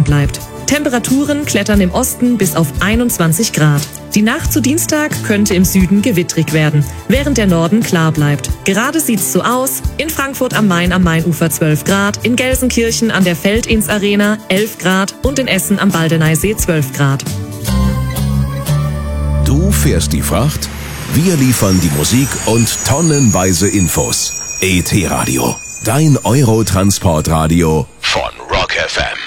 bleibt. Temperaturen klettern im Osten bis auf 21 Grad. Die Nacht zu Dienstag könnte im Süden gewittrig werden, während der Norden klar bleibt. Gerade sieht's so aus: in Frankfurt am Main am Mainufer 12 Grad, in Gelsenkirchen an der Feldins Arena 11 Grad und in Essen am Baldeneysee 12 Grad. Du fährst die Fracht, wir liefern die Musik und tonnenweise Infos. ET Radio, dein Eurotransportradio von Rock FM.